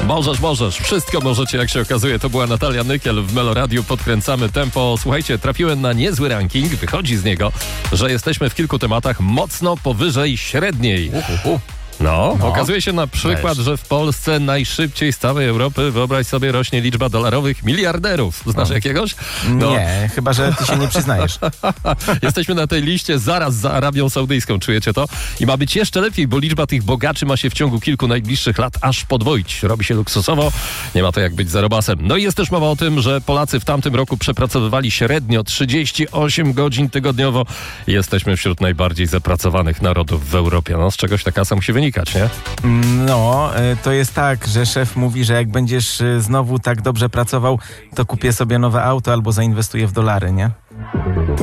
Możesz. Wszystko możecie, jak się okazuje. To była Natalia Nykiel w Meloradiu. Podkręcamy tempo. Słuchajcie, trafiłem na niezły ranking. Wychodzi z niego, że jesteśmy w kilku tematach mocno powyżej średniej. No, okazuje się na przykład, że w Polsce najszybciej z całej Europy, wyobraź sobie, rośnie liczba dolarowych miliarderów. Znasz jakiegoś? No. Nie, chyba że ty się nie przyznajesz. Jesteśmy na tej liście zaraz za Arabią Saudyjską, czujecie to? I ma być jeszcze lepiej, bo liczba tych bogaczy ma się w ciągu kilku najbliższych lat aż podwoić. Robi się luksusowo, nie ma to jak być zerobasem. No i jest też mowa o tym, że Polacy w tamtym roku przepracowywali średnio 38 godzin tygodniowo. Jesteśmy wśród najbardziej zapracowanych narodów w Europie. No, z czegoś ta kasa musi wynikać, nie? No, to jest tak, że szef mówi, że jak będziesz znowu tak dobrze pracował, to kupię sobie nowe auto albo zainwestuję w dolary, nie?